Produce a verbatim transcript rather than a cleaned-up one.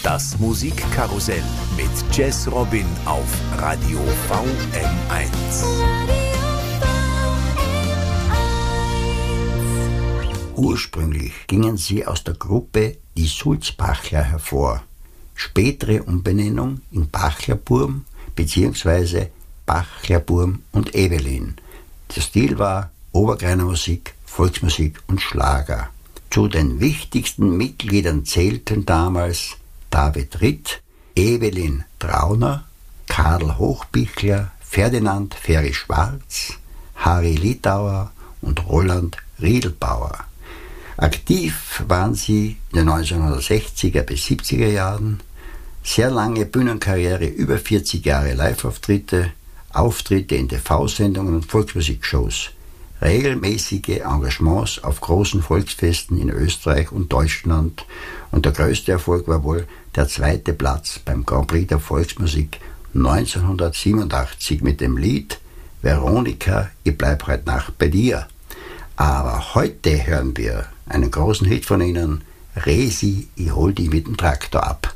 Das Musikkarussell mit Jazz Robin auf Radio V M eins. Ursprünglich gingen sie aus der Gruppe Die Sulzbachler hervor. Spätere Umbenennung in Bachlerburm bzw. Bachlerburm und Evelyn. Der Stil war Oberkreiner Musik, Volksmusik und Schlager. Zu den wichtigsten Mitgliedern zählten damals David Ritt, Evelyn Trauner, Karl Hochbichler, Ferdinand Ferry-Schwarz, Harry Litauer und Roland Riedelbauer. Aktiv waren sie in den neunzehnhundertsechziger bis siebziger Jahren, sehr lange Bühnenkarriere, über vierzig Jahre Live-Auftritte, Auftritte in T V-Sendungen und Volksmusikshows, regelmäßige Engagements auf großen Volksfesten in Österreich und Deutschland und der größte Erfolg war wohl der zweite Platz beim Grand Prix der Volksmusik neunzehnhundertsiebenundachtzig mit dem Lied Veronika, ich bleib heut Nacht bei dir. Aber heute hören wir einen großen Hit von ihnen, Resi, ich hol dich mit dem Traktor ab.